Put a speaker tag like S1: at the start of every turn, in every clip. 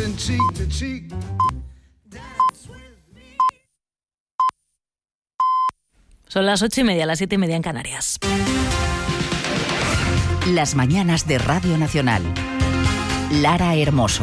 S1: dancing cheek to cheek.
S2: Son las 8:30, las 7:30 en Canarias.
S3: Las mañanas de Radio Nacional. Lara Hermoso.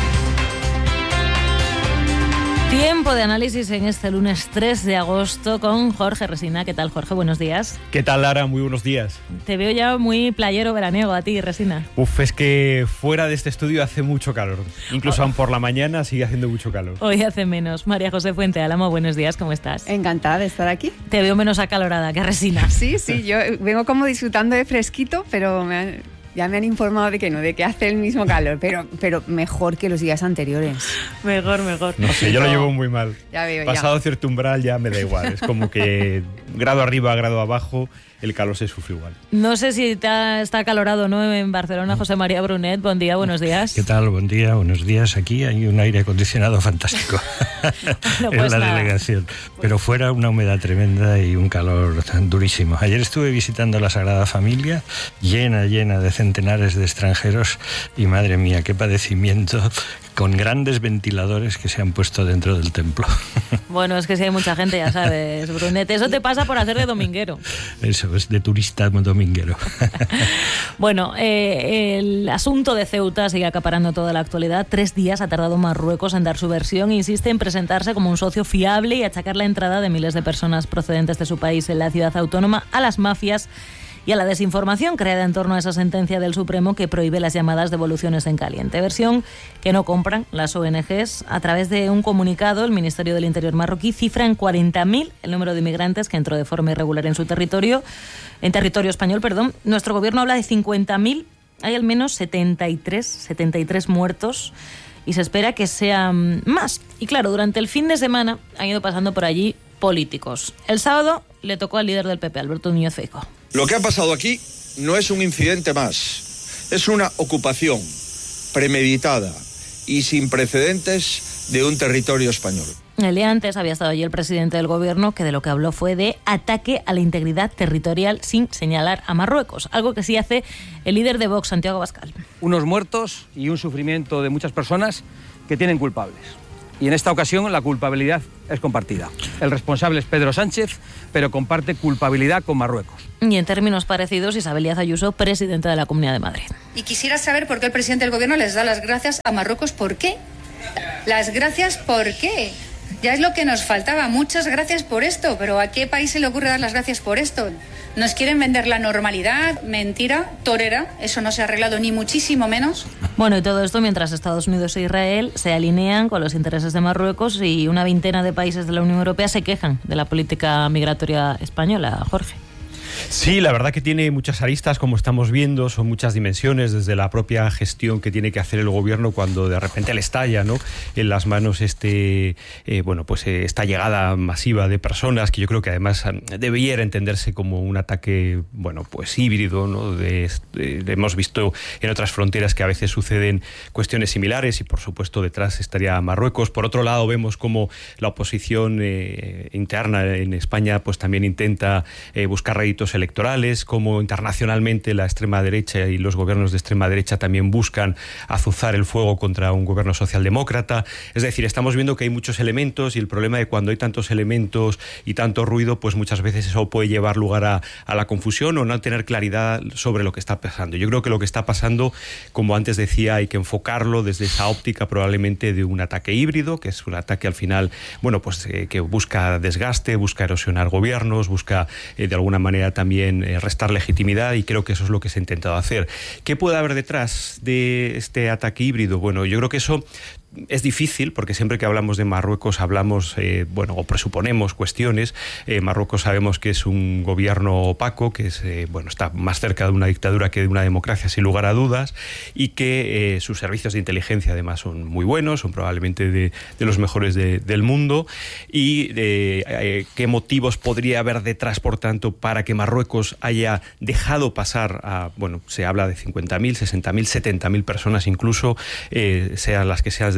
S2: Tiempo de análisis en este lunes 3 de agosto con Jorge Resina. ¿Qué tal, Jorge? Buenos días.
S4: ¿Qué tal, Lara? Muy buenos días.
S2: Te veo ya muy playero veraniego a ti, Resina.
S4: Es que fuera de este estudio hace mucho calor. Incluso aún por la mañana sigue haciendo mucho calor.
S2: Hoy hace menos. María José Fuente Álamo, buenos días, ¿cómo estás?
S5: Encantada de estar aquí.
S2: Te veo menos acalorada que Resina.
S5: Sí, yo vengo como disfrutando de fresquito, pero ya me han informado de que no, de que hace el mismo calor, pero mejor que los días anteriores.
S2: Mejor.
S4: No sé, yo lo llevo muy mal.
S5: Ya veo,
S4: Pasado cierto umbral ya me da igual. Es como que grado arriba, grado abajo, el calor se sufre igual.
S2: No sé si está acalorado o no en Barcelona. José María Brunet, buen día, buenos días.
S6: ¿Qué tal? Buen día, buenos días. Aquí hay un aire acondicionado fantástico en la delegación. Pero fuera una humedad tremenda y un calor durísimo. Ayer estuve visitando la Sagrada Familia, llena de centenares de extranjeros, y madre mía, qué padecimiento, con grandes ventiladores que se han puesto dentro del templo.
S2: Bueno, es que si hay mucha gente, ya sabes, Brunet. Eso te pasa por hacer de dominguero.
S6: Eso es de turista dominguero.
S2: Bueno, el asunto de Ceuta sigue acaparando toda la actualidad. 3 días ha tardado Marruecos en dar su versión. Insiste en presentarse como un socio fiable y achacar la entrada de miles de personas procedentes de su país en la ciudad autónoma a las mafias y a la desinformación creada en torno a esa sentencia del Supremo que prohíbe las llamadas devoluciones en caliente. Versión que no compran las ONGs. A través de un comunicado, el Ministerio del Interior marroquí cifra en 40.000 el número de inmigrantes que entró de forma irregular en territorio español. Nuestro gobierno habla de 50.000. Hay al menos 73 muertos y se espera que sean más. Y claro, durante el fin de semana han ido pasando por allí políticos. El sábado le tocó al líder del PP, Alberto Núñez Feijóo.
S7: Lo que ha pasado aquí no es un incidente más, es una ocupación premeditada y sin precedentes de un territorio español.
S2: El día antes había estado allí el presidente del gobierno, que de lo que habló fue de ataque a la integridad territorial sin señalar a Marruecos, algo que sí hace el líder de Vox, Santiago Abascal.
S8: Unos muertos y un sufrimiento de muchas personas que tienen culpables. Y en esta ocasión la culpabilidad es compartida. El responsable es Pedro Sánchez, pero comparte culpabilidad con Marruecos.
S2: Y en términos parecidos, Isabel Díaz Ayuso, presidenta de la Comunidad de Madrid.
S9: Y quisiera saber por qué el presidente del gobierno les da las gracias a Marruecos. ¿Por qué? Las gracias, ¿por qué? Ya es lo que nos faltaba. Muchas gracias por esto, pero ¿a qué país se le ocurre dar las gracias por esto? Nos quieren vender la normalidad, mentira, torera. Eso no se ha arreglado ni muchísimo menos.
S2: Bueno, y todo esto mientras Estados Unidos e Israel se alinean con los intereses de Marruecos y una veintena de países de la Unión Europea se quejan de la política migratoria española. Jorge.
S4: Sí, la verdad que tiene muchas aristas, como estamos viendo, son muchas dimensiones, desde la propia gestión que tiene que hacer el gobierno cuando de repente le estalla, ¿no?, en las manos esta llegada masiva de personas, que yo creo que además debiera entenderse como un ataque, híbrido, ¿no? Hemos visto en otras fronteras que a veces suceden cuestiones similares y por supuesto detrás estaría Marruecos. Por otro lado, vemos como la oposición interna en España pues también intenta buscar réditos electorales, como internacionalmente la extrema derecha y los gobiernos de extrema derecha también buscan azuzar el fuego contra un gobierno socialdemócrata. Es decir, estamos viendo que hay muchos elementos y el problema de cuando hay tantos elementos y tanto ruido, pues muchas veces eso puede llevar lugar a la confusión o no tener claridad sobre lo que está pasando. Yo creo que lo que está pasando, como antes decía, hay que enfocarlo desde esa óptica probablemente de un ataque híbrido, que es un ataque al final, que busca desgaste, busca erosionar gobiernos, busca de alguna manera también restar legitimidad, y creo que eso es lo que se ha intentado hacer. ¿Qué puede haber detrás de este ataque híbrido? Bueno, yo creo que eso es difícil, porque siempre que hablamos de Marruecos hablamos, o presuponemos cuestiones. Marruecos sabemos que es un gobierno opaco, que es, está más cerca de una dictadura que de una democracia, sin lugar a dudas, y que sus servicios de inteligencia además son muy buenos, son probablemente de los mejores del mundo. Y qué motivos podría haber detrás, por tanto, para que Marruecos haya dejado pasar a, se habla de 50.000, 60.000, 70.000 personas incluso, sean las que sean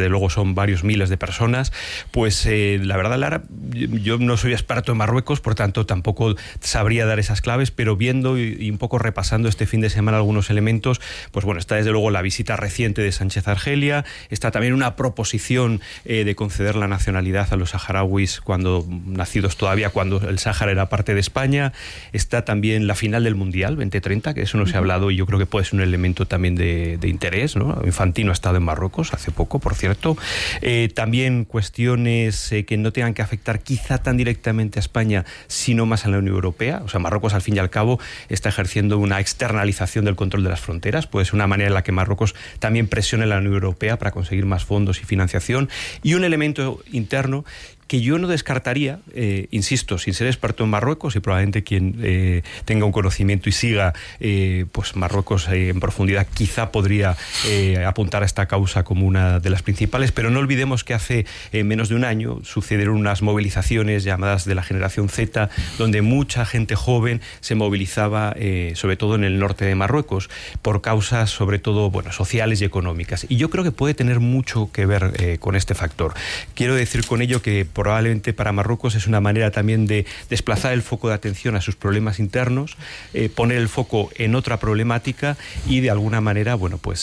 S4: desde luego son varios miles de personas. Pues la verdad, Lara, yo no soy experto en Marruecos, por tanto tampoco sabría dar esas claves, pero viendo y un poco repasando este fin de semana algunos elementos, pues bueno, está desde luego la visita reciente de Sánchez a Argelia, está también una proposición de conceder la nacionalidad a los saharauis nacidos todavía cuando el Sáhara era parte de España, está también la final del Mundial 2030, que eso no se ha hablado y yo creo que puede ser un elemento también de interés, ¿no? Infantino ha estado en Marruecos hace poco, por cierto. También cuestiones que no tengan que afectar quizá tan directamente a España, sino más a la Unión Europea. O sea, Marruecos al fin y al cabo está ejerciendo una externalización del control de las fronteras, puede ser una manera en la que Marruecos también presione a la Unión Europea para conseguir más fondos y financiación. Y un elemento interno que yo no descartaría, insisto, sin ser experto en Marruecos y probablemente quien tenga un conocimiento y siga pues Marruecos en profundidad quizá podría apuntar a esta causa como una de las principales, pero no olvidemos que hace menos de un año sucedieron unas movilizaciones llamadas de la generación Z, donde mucha gente joven se movilizaba sobre todo en el norte de Marruecos por causas sobre todo sociales y económicas, y yo creo que puede tener mucho que ver con este factor. Quiero decir con ello que probablemente para Marruecos es una manera también de desplazar el foco de atención a sus problemas internos, poner el foco en otra problemática y de alguna manera,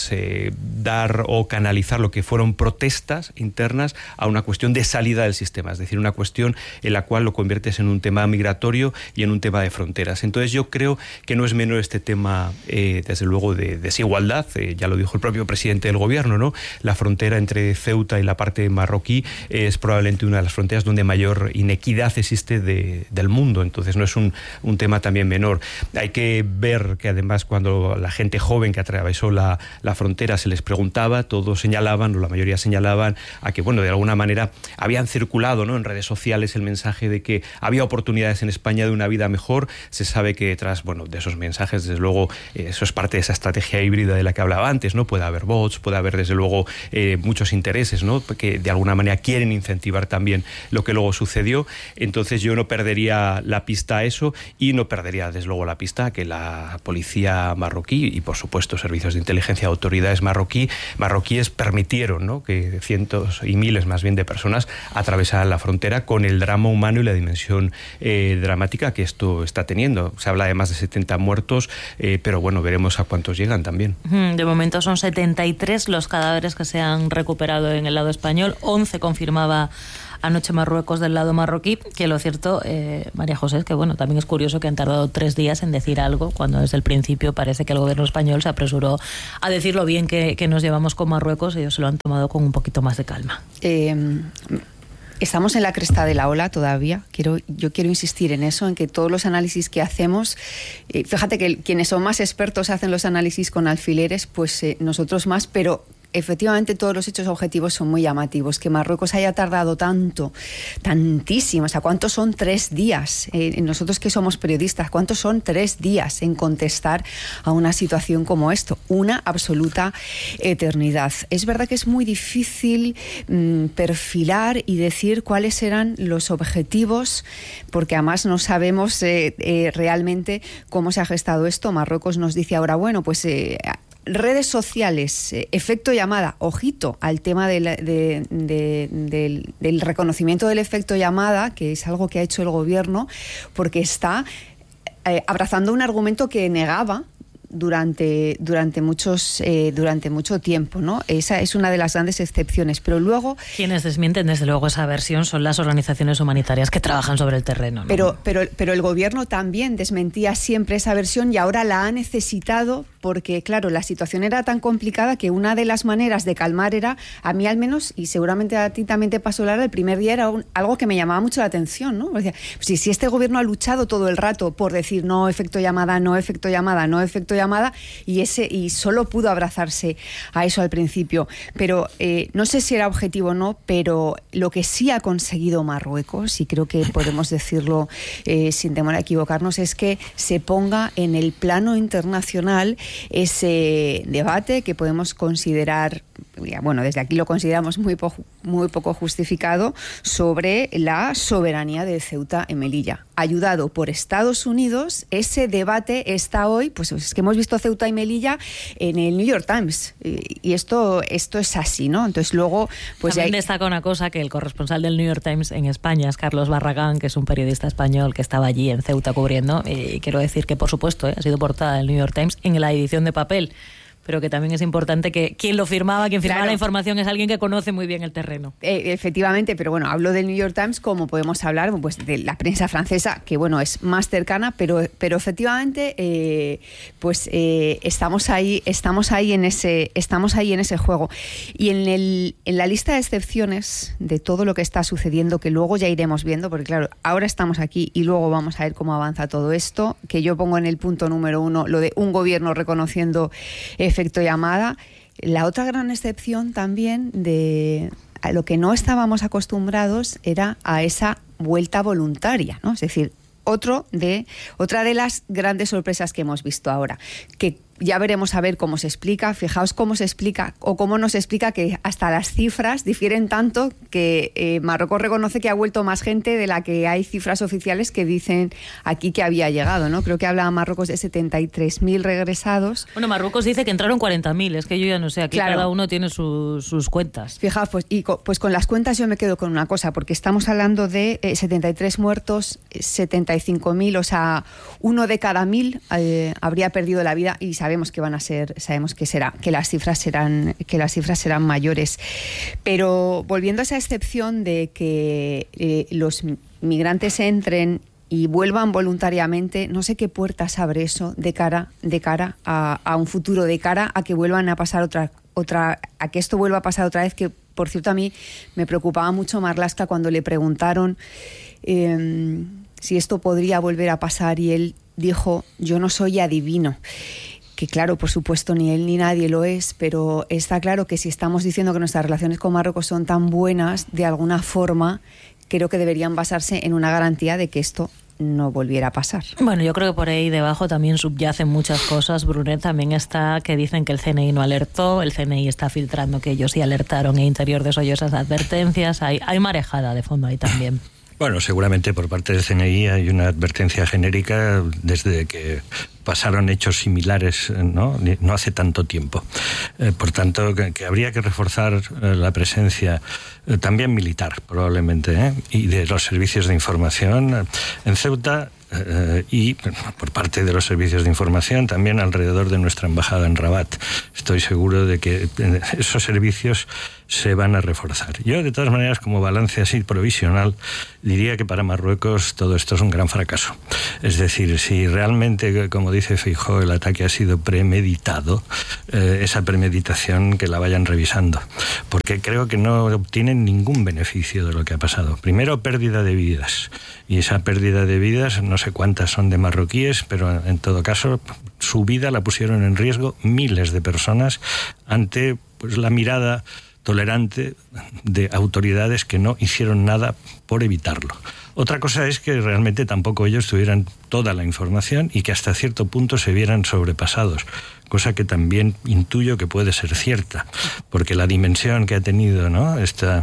S4: dar o canalizar lo que fueron protestas internas a una cuestión de salida del sistema, es decir, una cuestión en la cual lo conviertes en un tema migratorio y en un tema de fronteras. Entonces yo creo que no es menor este tema, desde luego, de desigualdad, ya lo dijo el propio presidente del gobierno, ¿no? La frontera entre Ceuta y la parte marroquí es probablemente una de las fronteras donde mayor inequidad existe del mundo, entonces no es un tema también menor. Hay que ver que además cuando la gente joven que atravesó la frontera se les preguntaba, todos señalaban, o la mayoría señalaban, a que de alguna manera habían circulado, ¿no?, en redes sociales el mensaje de que había oportunidades en España de una vida mejor. Se sabe que detrás de esos mensajes, desde luego, eso es parte de esa estrategia híbrida de la que hablaba antes, ¿no? Puede haber bots, puede haber desde luego muchos intereses, ¿no?, que de alguna manera quieren incentivar también lo que luego sucedió. Entonces yo no perdería la pista a eso y no perdería desde luego la pista a que la policía marroquí y por supuesto servicios de inteligencia, autoridades marroquíes permitieron, ¿no?, que cientos y miles más bien de personas atravesaran la frontera con el drama humano y la dimensión dramática que esto está teniendo. Se habla de más de 70 muertos, pero veremos a cuántos llegan también.
S2: De momento son 73 los cadáveres que se han recuperado en el lado español, 11 confirmaba anoche Marruecos del lado marroquí, que lo cierto, María José, es que también es curioso que han tardado 3 días en decir algo, cuando desde el principio parece que el gobierno español se apresuró a decir lo bien que nos llevamos con Marruecos, y ellos se lo han tomado con un poquito más de calma.
S5: Estamos en la cresta de la ola todavía. Yo quiero insistir en eso, en que todos los análisis que hacemos, fíjate que quienes son más expertos hacen los análisis con alfileres, pues nosotros más, pero efectivamente todos los hechos objetivos son muy llamativos. Que Marruecos haya tardado tantísimo, o sea, ¿cuántos son 3 días? Nosotros que somos periodistas, ¿cuántos son 3 días en contestar a una situación como esto? Una absoluta eternidad. Es verdad que es muy difícil perfilar y decir cuáles eran los objetivos, porque además no sabemos realmente cómo se ha gestado esto. Marruecos nos dice ahora, redes sociales, efecto llamada, ojito al tema del reconocimiento del efecto llamada, que es algo que ha hecho el gobierno, porque está abrazando un argumento que negaba durante mucho tiempo, ¿no? Esa es una de las grandes excepciones, pero luego
S2: quienes desmienten desde luego esa versión son las organizaciones humanitarias que trabajan sobre el terreno, ¿no?
S5: Pero el gobierno también desmentía siempre esa versión y ahora la ha necesitado porque, claro, la situación era tan complicada que una de las maneras de calmar era, a mí al menos, y seguramente a ti también te pasó, Lara, el primer día era algo que me llamaba mucho la atención, ¿no? O sea, pues si este gobierno ha luchado todo el rato por decir no efecto llamada, no efecto llamada, no efecto llamada, y solo pudo abrazarse a eso al principio. Pero no sé si era objetivo o no, pero lo que sí ha conseguido Marruecos, y creo que podemos decirlo sin temor a equivocarnos, es que se ponga en el plano internacional ese debate que podemos considerar bueno, desde aquí lo consideramos muy poco justificado, sobre la soberanía de Ceuta y Melilla. Ayudado por Estados Unidos, ese debate está hoy, pues es que hemos visto Ceuta y Melilla en el New York Times, y esto es así, ¿no? Entonces luego... pues
S2: también destaca una cosa, que el corresponsal del New York Times en España es Carlos Barragán, que es un periodista español que estaba allí en Ceuta cubriendo, y quiero decir que, por supuesto, ha sido portada del New York Times en la edición de papel, pero que también es importante que quien firmaba claro, la información es alguien que conoce muy bien el terreno.
S5: Efectivamente, pero bueno, hablo del New York Times como podemos hablar pues de la prensa francesa, que bueno, es más cercana, pero efectivamente estamos ahí en ese juego. Y en la lista de excepciones de todo lo que está sucediendo, que luego ya iremos viendo, porque claro, ahora estamos aquí y luego vamos a ver cómo avanza todo esto, que yo pongo en el punto número 1 lo de un gobierno reconociendo efecto llamada. La otra gran excepción también a lo que no estábamos acostumbrados era a esa vuelta voluntaria, ¿no? Es decir, otra de las grandes sorpresas que hemos visto ahora, que ya veremos a ver cómo se explica. Fijaos cómo se explica o cómo nos explica que hasta las cifras difieren tanto, que Marruecos reconoce que ha vuelto más gente de la que hay cifras oficiales que dicen aquí que había llegado, ¿no? Creo que habla Marruecos de 73.000 regresados.
S2: Bueno, Marruecos dice que entraron 40.000, es que yo ya no sé, aquí claro, cada uno tiene sus cuentas.
S5: Fijaos, pues con las cuentas yo me quedo con una cosa, porque estamos hablando de 73 muertos, 75.000, o sea, 1 de cada 1.000 habría perdido la vida, y sabemos que las cifras serán mayores. Pero volviendo a esa excepción de que los migrantes entren y vuelvan voluntariamente, no sé qué puertas abre eso de cara a un futuro, de cara a que vuelvan a pasar a que esto vuelva a pasar otra vez, que por cierto a mí me preocupaba mucho Marlaska cuando le preguntaron si esto podría volver a pasar, y él dijo: yo no soy adivino. Que claro, por supuesto, ni él ni nadie lo es, pero está claro que si estamos diciendo que nuestras relaciones con Marruecos son tan buenas, de alguna forma creo que deberían basarse en una garantía de que esto no volviera a pasar.
S2: Bueno, yo creo que por ahí debajo también subyacen muchas cosas. Brunet, también está que dicen que el CNI no alertó, el CNI está filtrando que ellos sí alertaron, e Interior desoyó esas advertencias. Hay marejada de fondo ahí también.
S6: Bueno, seguramente por parte del CNI hay una advertencia genérica desde que pasaron hechos similares, no hace tanto tiempo. Por tanto, que habría que reforzar la presencia también militar, probablemente, y de los servicios de información en Ceuta, y por parte de los servicios de información también alrededor de nuestra embajada en Rabat. Estoy seguro de que esos servicios se van a reforzar. Yo, de todas maneras, como balance así provisional, diría que para Marruecos todo esto es un gran fracaso. Es decir, si realmente, como dice Feijóo, el ataque ha sido premeditado, esa premeditación que la vayan revisando, porque creo que no obtienen ningún beneficio de lo que ha pasado. Primero, pérdida de vidas, y esa pérdida de vidas, no sé cuántas son de marroquíes, pero en todo caso, su vida la pusieron en riesgo miles de personas ante pues la mirada tolerante de autoridades que no hicieron nada por evitarlo. Otra cosa es que realmente tampoco ellos tuvieran toda la información y que hasta cierto punto se vieran sobrepasados, cosa que también intuyo que puede ser cierta, porque la dimensión que ha tenido, ¿no?,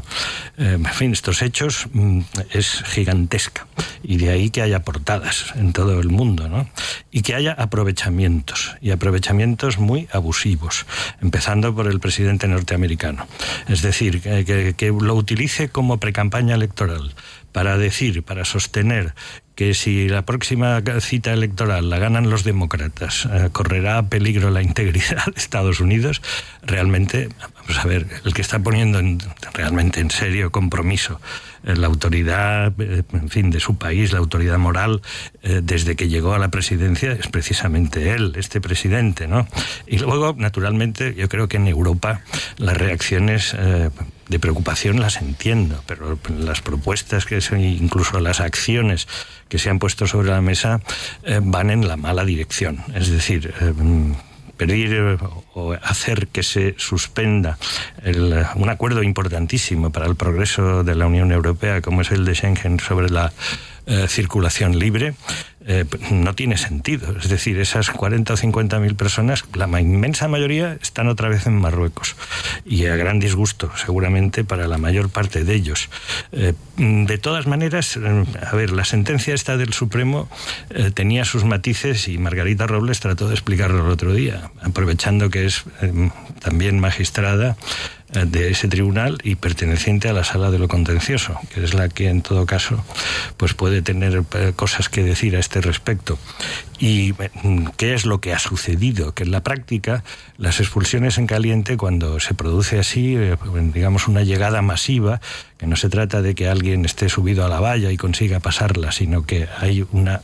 S6: estos hechos es gigantesca, y de ahí que haya portadas en todo el mundo, ¿no?, y que haya aprovechamientos, y aprovechamientos muy abusivos, empezando por el presidente norteamericano. Es decir, que lo utilice como precampaña electoral para sostener que si la próxima cita electoral la ganan los demócratas, correrá peligro la integridad de Estados Unidos. Realmente, vamos a ver, el que está poniendo realmente en serio compromiso la autoridad, en fin, de su país, la autoridad moral, desde que llegó a la presidencia, es precisamente él, este presidente, ¿no? Y luego, naturalmente, yo creo que en Europa las reacciones de preocupación las entiendo, pero las propuestas incluso las acciones que se han puesto sobre la mesa van en la mala dirección. Es decir, pedir o hacer que se suspenda un acuerdo importantísimo para el progreso de la Unión Europea, como es el de Schengen, sobre la circulación libre, no tiene sentido. Es decir, esas 40 o 50.000 personas, la inmensa mayoría están otra vez en Marruecos, y a gran disgusto seguramente para la mayor parte de ellos. De todas maneras, a ver, la sentencia esta del Supremo tenía sus matices, y Margarita Robles trató de explicarlo el otro día, aprovechando que es también magistrada de ese tribunal y perteneciente a la sala de lo contencioso, que es la que en todo caso pues puede tener cosas que decir a este respecto. ¿Y qué es lo que ha sucedido? Que en la práctica las expulsiones en caliente, cuando se produce así, digamos una llegada masiva, que no se trata de que alguien esté subido a la valla y consiga pasarla, sino que hay una,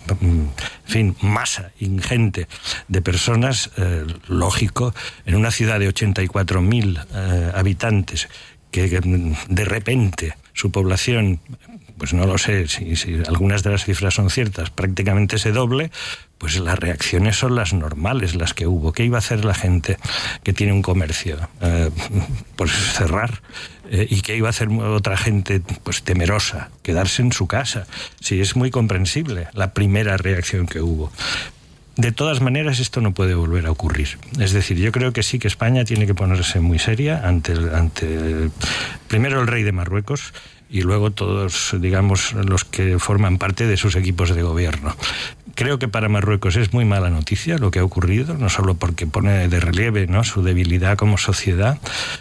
S6: masa ingente de personas, lógico, en una ciudad de 84.000 habitantes, que de repente su población, pues no lo sé si algunas de las cifras son ciertas, prácticamente se doble, pues las reacciones son las normales, las que hubo. ¿Qué iba a hacer la gente que tiene un comercio? Pues cerrar. ¿Y qué iba a hacer otra gente pues temerosa? Quedarse en su casa. Sí, es muy comprensible la primera reacción que hubo. De todas maneras, esto no puede volver a ocurrir. Es decir, yo creo que sí que España tiene que ponerse muy seria ante primero el rey de Marruecos, y luego todos, digamos, los que forman parte de sus equipos de gobierno. Creo que para Marruecos es muy mala noticia lo que ha ocurrido, no solo porque pone de relieve, ¿no?, su debilidad como sociedad,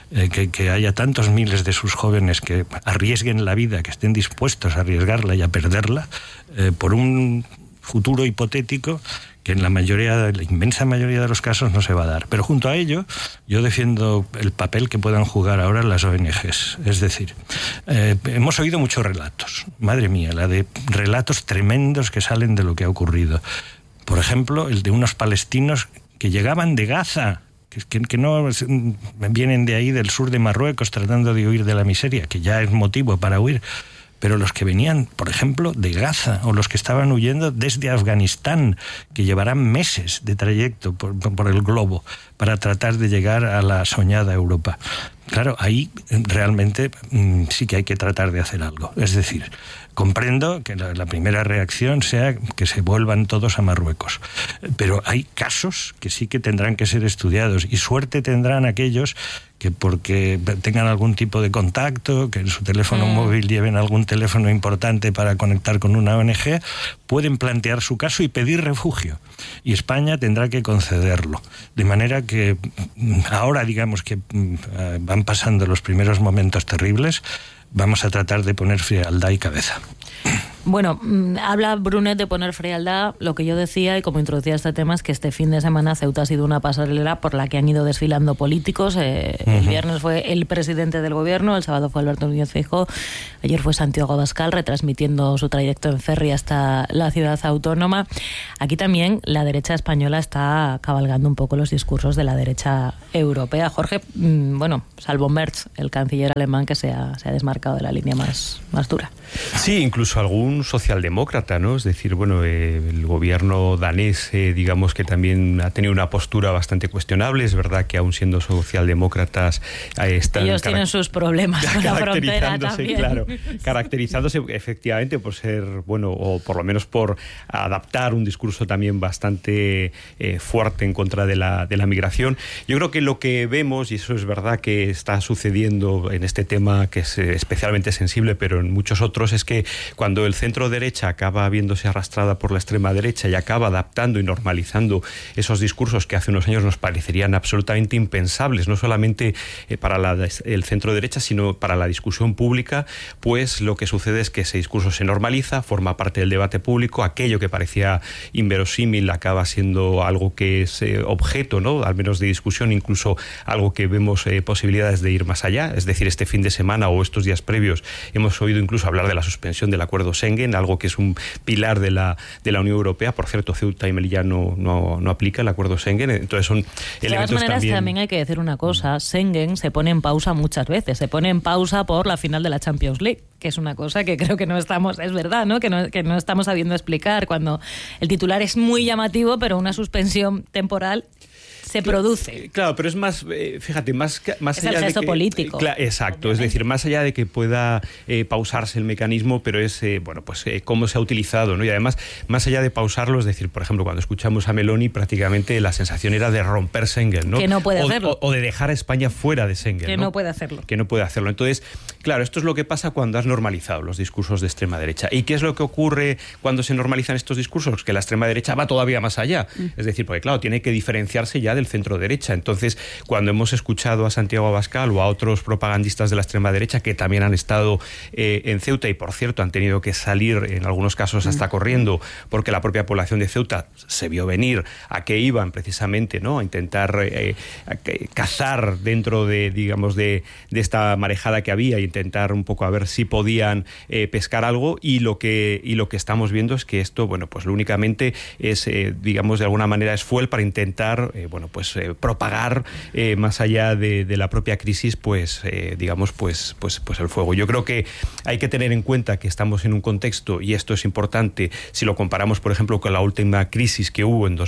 S6: que haya tantos miles de sus jóvenes que arriesguen la vida, que estén dispuestos a arriesgarla y a perderla, por un futuro hipotético que en la inmensa mayoría de los casos no se va a dar. Pero junto a ello, yo defiendo el papel que puedan jugar ahora las ONGs. Es decir, hemos oído muchos relatos, madre mía, la de relatos tremendos que salen de lo que ha ocurrido. Por ejemplo, el de unos palestinos que llegaban de Gaza, que no vienen de ahí, del sur de Marruecos, tratando de huir de la miseria, que ya es motivo para huir. Pero los que venían, por ejemplo, de Gaza, o los que estaban huyendo desde Afganistán, que llevarán meses de trayecto por el globo para tratar de llegar a la soñada Europa. Claro, ahí realmente sí que hay que tratar de hacer algo. Es decir, comprendo que la primera reacción sea que se vuelvan todos a Marruecos, pero hay casos que sí que tendrán que ser estudiados, y suerte tendrán aquellos que, porque tengan algún tipo de contacto, que en su teléfono móvil lleven algún teléfono importante para conectar con una ONG, pueden plantear su caso y pedir refugio. Y España tendrá que concederlo. De manera que ahora, digamos que van pasando los primeros momentos terribles, vamos a tratar de poner frialdad y cabeza.
S2: Bueno, habla Brunet de poner frialdad. Lo que yo decía, y como introducía este tema, es que este fin de semana Ceuta ha sido una pasarela por la que han ido desfilando políticos. El viernes fue el presidente del gobierno, el sábado fue Alberto Núñez Feijóo, ayer fue Santiago Abascal retransmitiendo su trayecto en ferry hasta la ciudad autónoma. Aquí también la derecha española está cabalgando un poco los discursos de la derecha europea. Jorge, bueno, salvo Merz, el canciller alemán, que se ha desmarcado de la línea más dura.
S4: Sí, incluso algún socialdemócrata, ¿no? Es decir, bueno, el gobierno danés, digamos que también ha tenido una postura bastante cuestionable. Es verdad que aún siendo socialdemócratas están...
S2: Ellos tienen sus problemas con la frontera también.
S4: Claro, caracterizándose efectivamente por ser, bueno, o por lo menos por adaptar un discurso también bastante fuerte en contra de la migración. Yo creo que lo que vemos, y eso es verdad que está sucediendo en este tema que es especialmente sensible, pero en muchos otros, es que cuando el centro derecha acaba viéndose arrastrada por la extrema derecha y acaba adaptando y normalizando esos discursos que hace unos años nos parecerían absolutamente impensables, no solamente para el centro derecha, sino para la discusión pública, pues lo que sucede es que ese discurso se normaliza, forma parte del debate público, aquello que parecía inverosímil acaba siendo algo que es objeto, ¿no?, al menos de discusión, incluso algo que vemos posibilidades de ir más allá. Es decir, este fin de semana o estos días previos hemos oído incluso hablar de la suspensión del acuerdo Schengen, algo que es un pilar de la Unión Europea. Por cierto, Ceuta y Melilla no aplica el acuerdo Schengen, entonces son elementos también... De todas maneras,
S2: también hay que decir una cosa, Schengen se pone en pausa muchas veces, se pone en pausa por la final de la Champions League, que es una cosa que creo que no estamos, es verdad, ¿no?, que no estamos sabiendo explicar, cuando el titular es muy llamativo, pero una suspensión temporal se produce.
S4: Claro, pero es más, fíjate, más
S2: es
S4: allá
S2: el gesto
S4: de que,
S2: político.
S4: Exacto, es decir, más allá de que pueda pausarse el mecanismo, pero es, cómo se ha utilizado, ¿no? Y además, más allá de pausarlo, es decir, por ejemplo, cuando escuchamos a Meloni, prácticamente la sensación era de romper Schengen, ¿no?
S2: Que no puede hacerlo.
S4: O de dejar a España fuera de Schengen,
S2: Que no puede hacerlo.
S4: Que no puede hacerlo. Entonces, claro, esto es lo que pasa cuando has normalizado los discursos de extrema derecha. ¿Y qué es lo que ocurre cuando se normalizan estos discursos? Que la extrema derecha va todavía más allá. Es decir, porque claro, tiene que diferenciarse ya del centro derecha. Entonces, cuando hemos escuchado a Santiago Abascal o a otros propagandistas de la extrema derecha que también han estado en Ceuta y, por cierto, han tenido que salir en algunos casos hasta corriendo porque la propia población de Ceuta se vio venir a que iban precisamente, ¿no?, a intentar cazar dentro de, digamos, de esta marejada que había e intentar un poco a ver si podían pescar algo, y lo que estamos viendo es que esto, bueno, pues lo únicamente es, digamos, de alguna manera es fuel para intentar, propagar más allá de la propia crisis, pues el fuego. Yo creo que hay que tener en cuenta que estamos en un contexto, y esto es importante, si lo comparamos, por ejemplo, con la última crisis que hubo en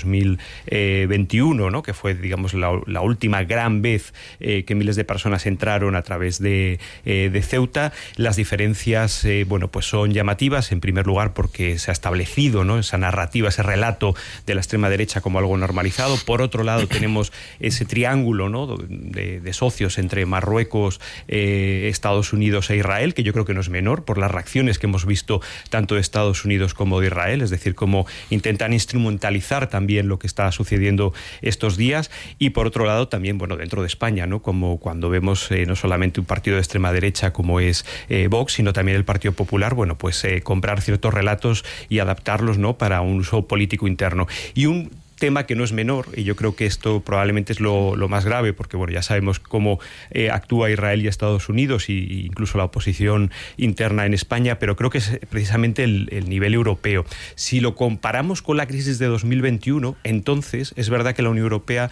S4: 2021, ¿no?, que fue, digamos, la última gran vez que miles de personas entraron a través de Ceuta. Las diferencias, pues son llamativas, en primer lugar porque se ha establecido, ¿no?, esa narrativa, ese relato de la extrema derecha como algo normalizado. Por otro lado, tenemos ese triángulo, ¿no?, de socios entre Marruecos, Estados Unidos e Israel, que yo creo que no es menor por las reacciones que hemos visto tanto de Estados Unidos como de Israel, es decir, cómo intentan instrumentalizar también lo que está sucediendo estos días. Y por otro lado también, dentro de España, ¿no?, como cuando vemos no solamente un partido de extrema derecha como es Vox, sino también el Partido Popular, comprar ciertos relatos y adaptarlos, ¿no?, para un uso político interno. Y un tema que no es menor, y yo creo que esto probablemente es lo más grave, porque ya sabemos cómo actúa Israel y Estados Unidos, y incluso la oposición interna en España, pero creo que es precisamente el nivel europeo. Si lo comparamos con la crisis de 2021, entonces es verdad que la Unión Europea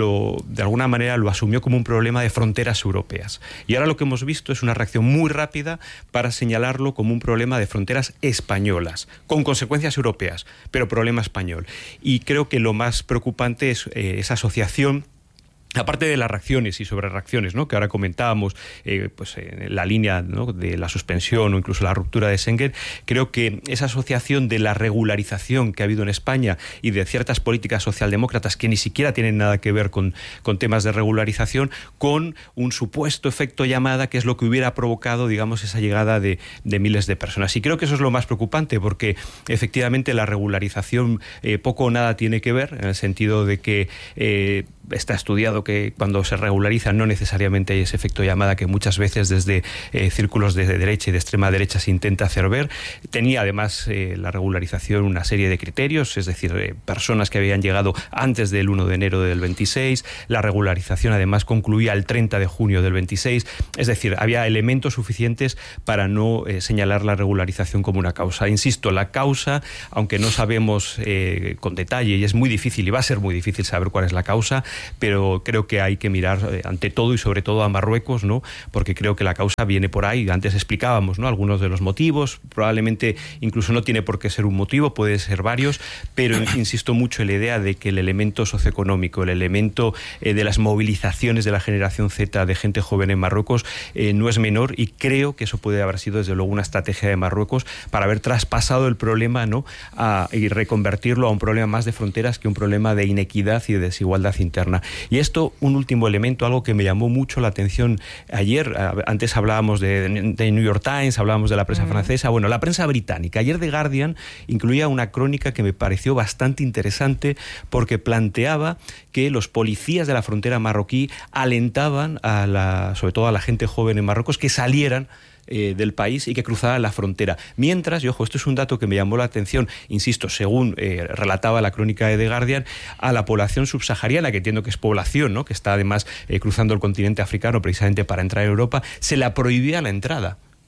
S4: de alguna manera lo asumió como un problema de fronteras europeas. Y ahora lo que hemos visto es una reacción muy rápida para señalarlo como un problema de fronteras españolas, con consecuencias europeas, pero problema español. Y creo que lo más preocupante es esa asociación, aparte de las reacciones y sobrereacciones, ¿no?, que ahora comentábamos, en la línea, ¿no?, de la suspensión o incluso la ruptura de Schengen. Creo que esa asociación de la regularización que ha habido en España y de ciertas políticas socialdemócratas que ni siquiera tienen nada que ver con temas de regularización, con un supuesto efecto llamada, que es lo que hubiera provocado, digamos, esa llegada de miles de personas. Y creo que eso es lo más preocupante, porque efectivamente la regularización poco o nada tiene que ver, en el sentido de que está estudiado que cuando se regulariza no necesariamente hay ese efecto llamada que muchas veces desde círculos de derecha y de extrema derecha se intenta hacer ver. Tenía además la regularización una serie de criterios, es decir, personas que habían llegado antes del 1 de enero del 26, la regularización además concluía el 30 de junio del 26, es decir, había elementos suficientes para no señalar la regularización como una causa. Insisto, la causa, aunque no sabemos con detalle, y es muy difícil y va a ser muy difícil saber cuál es la causa, pero creo que hay que mirar ante todo y sobre todo a Marruecos, ¿no?, porque creo que la causa viene por ahí. Antes explicábamos, ¿no?, algunos de los motivos, probablemente incluso no tiene por qué ser un motivo, puede ser varios, pero insisto mucho en la idea de que el elemento socioeconómico, el elemento de las movilizaciones de la generación Z de gente joven en Marruecos no es menor, y creo que eso puede haber sido desde luego una estrategia de Marruecos para haber traspasado el problema, ¿no?, y reconvertirlo a un problema más de fronteras que un problema de inequidad y de desigualdad interna. Y esto, un último elemento, algo que me llamó mucho la atención ayer. Antes hablábamos de New York Times, hablábamos de la prensa francesa. La prensa británica. Ayer The Guardian incluía una crónica que me pareció bastante interesante, porque planteaba que los policías de la frontera marroquí alentaban sobre todo a la gente joven en Marruecos, que salieran del país y que cruzara la frontera. Mientras, y ojo, esto es un dato que me llamó la atención, insisto, según relataba la crónica de The Guardian, a la población subsahariana, que entiendo que es población, ¿no?, que está además cruzando el continente africano precisamente para entrar a Europa, se le prohibía la entrada.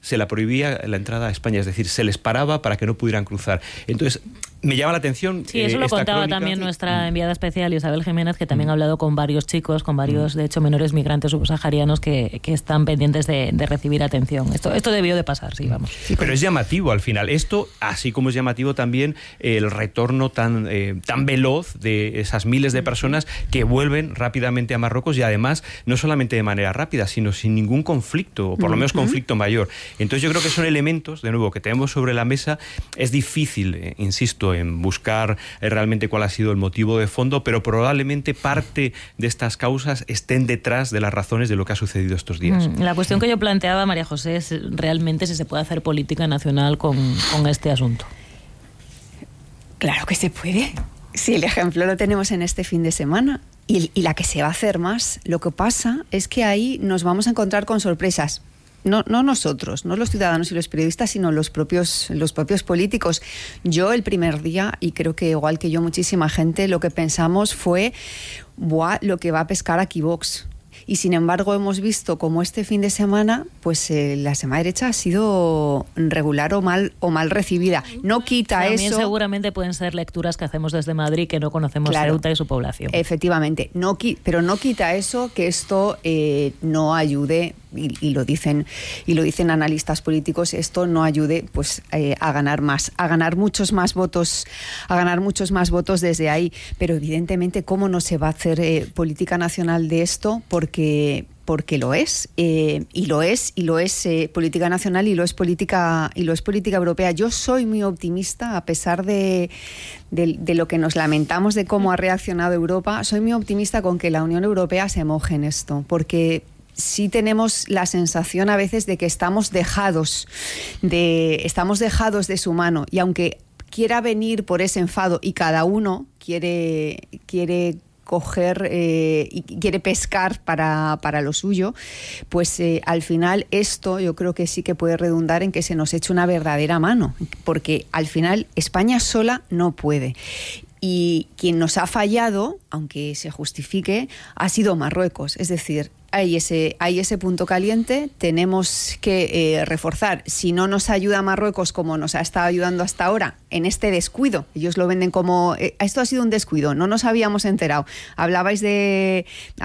S4: se la prohibía la entrada a España, es decir, se les paraba para que no pudieran cruzar. Entonces, me llama la atención.
S2: Sí, eso lo contaba también nuestra enviada especial Isabel Jiménez, que también ha hablado con varios chicos, con varios, de hecho, menores migrantes subsaharianos que están pendientes de recibir atención. Esto debió de pasar, sí, vamos.
S4: Sí, pero es llamativo al final. Esto, así como es llamativo también el retorno tan veloz de esas miles de personas que vuelven rápidamente a Marruecos, y además no solamente de manera rápida, sino sin ningún conflicto, o por lo menos conflicto mayor. Entonces yo creo que son elementos, de nuevo, que tenemos sobre la mesa. Es difícil, insisto, en buscar realmente cuál ha sido el motivo de fondo, pero probablemente parte de estas causas estén detrás de las razones de lo que ha sucedido estos días.
S2: La cuestión que yo planteaba, María José, es realmente si se puede hacer política nacional con este asunto.
S5: Claro que se puede. Sí, el ejemplo lo tenemos en este fin de semana y la que se va a hacer más. Lo que pasa es que ahí nos vamos a encontrar con sorpresas. No nosotros, no los ciudadanos y los periodistas, sino los propios políticos. Yo el primer día, y creo que igual que yo muchísima gente, lo que pensamos fue lo que va a pescar aquí Vox. Y sin embargo hemos visto como este fin de semana, pues la extrema derecha ha sido regular o mal recibida. No quita
S2: también
S5: eso.
S2: Seguramente pueden ser lecturas que hacemos desde Madrid, que no conocemos Ceuta y su población.
S5: Efectivamente, pero no quita eso que esto no ayude, y lo dicen analistas políticos, esto no ayude pues a ganar muchos más votos desde ahí. Pero evidentemente, ¿cómo no se va a hacer política nacional de esto? Porque lo es, y lo es política nacional, y lo es política europea. Yo soy muy optimista, a pesar de lo que nos lamentamos de cómo ha reaccionado Europa. Soy muy optimista con que la Unión Europea se moje en esto, porque sí tenemos la sensación a veces de que estamos dejados de su mano, y aunque quiera venir por ese enfado y cada uno quiere coger y quiere pescar para lo suyo, pues al final esto yo creo que sí que puede redundar en que se nos eche una verdadera mano, porque al final España sola no puede. Y quien nos ha fallado, aunque se justifique, ha sido Marruecos. Es decir, hay ese punto caliente, tenemos que reforzar. Si no nos ayuda Marruecos como nos ha estado ayudando hasta ahora, en este descuido, ellos lo venden como esto ha sido un descuido, no nos habíamos enterado. Hablabais de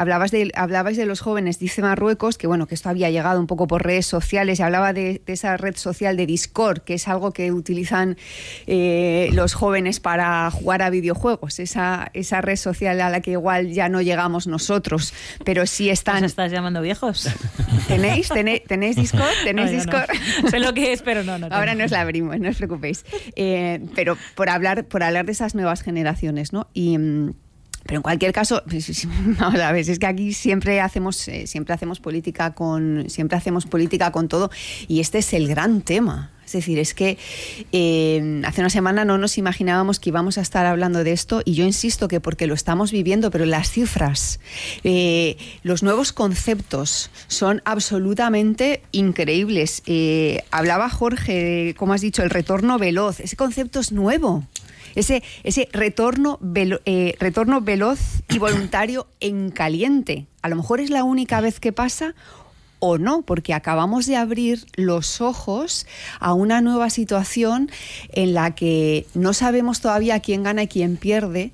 S5: los jóvenes, dice Marruecos, que bueno, que esto había llegado un poco por redes sociales, y hablaba de esa red social de Discord, que es algo que utilizan los jóvenes para jugar a videojuegos, esa red social a la que igual ya no llegamos nosotros, pero sí están.
S2: ¿Estás llamando viejos?
S5: ¿Tenéis Discord? ¿Tenéis Discord?
S2: No. Sé lo que es, pero no.
S5: Ahora nos la abrimos, no os preocupéis. Pero por hablar de esas nuevas generaciones, ¿no? Pero en cualquier caso, vamos a ver, es que aquí siempre hacemos política con todo, y este es el gran tema. Es decir, es que hace una semana no nos imaginábamos que íbamos a estar hablando de esto, y yo insisto que porque lo estamos viviendo, pero las cifras, los nuevos conceptos son absolutamente increíbles. Hablaba Jorge, como has dicho, el retorno veloz. Ese concepto es nuevo. Ese retorno veloz y voluntario en caliente. A lo mejor es la única vez que pasa, o no, porque acabamos de abrir los ojos a una nueva situación en la que no sabemos todavía quién gana y quién pierde,